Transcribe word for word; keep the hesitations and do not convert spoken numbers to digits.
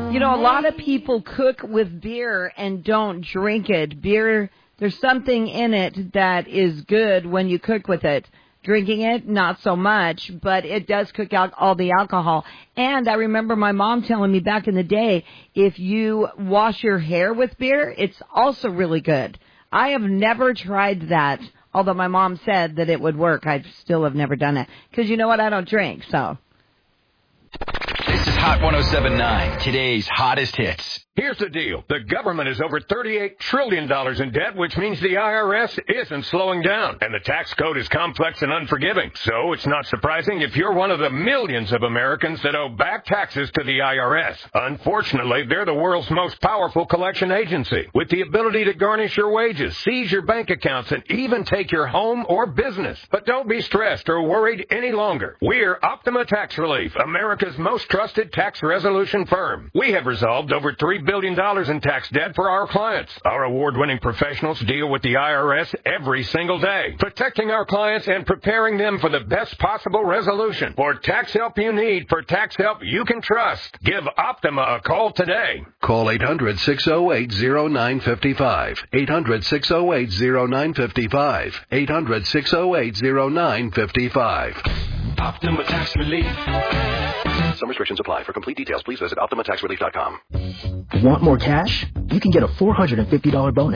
You know, a lot of people cook with beer and don't drink it. Beer, there's something in it that is good when you cook with it. Drinking it, not so much, but it does cook out all the alcohol. And I remember my mom telling me back in the day, if you wash your hair with beer, it's also really good. I have never tried that, although my mom said that it would work. I still have never done it. Because you know what? I don't drink, so. This is Hot one oh seven point nine, today's hottest hits. Here's the deal. The government is over thirty-eight trillion dollars in debt, which means the I R S isn't slowing down. And the tax code is complex and unforgiving. So it's not surprising if you're one of the millions of Americans that owe back taxes to the I R S. Unfortunately, they're the world's most powerful collection agency, with the ability to garnish your wages, seize your bank accounts, and even take your home or business. But don't be stressed or worried any longer. We're Optima Tax Relief, America's most trusted tax resolution firm. We have resolved over three billion dollars in tax debt for our clients. Our award-winning professionals deal with the I R S every single day, protecting our clients and preparing them for the best possible resolution. For tax help you need, for tax help you can trust, give Optima a call today. Call eight hundred, six oh eight, oh nine five five. eight hundred, six oh eight, oh nine five five. eight hundred, six oh eight, oh nine five five. Optima Tax Relief. Some restrictions apply. For complete details, please visit Optima Tax Relief dot com. Want more cash? You can get a four hundred fifty dollars bonus